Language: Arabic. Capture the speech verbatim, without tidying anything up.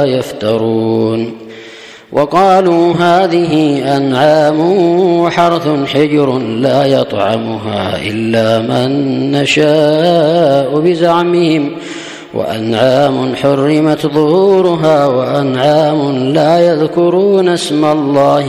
يفترون. وقالوا هذه أنعام وحرث حجر لا يطعمها إلا من نشاء بزعمهم وأنعام حرمت ظهورها وأنعام لا يذكرون اسم الله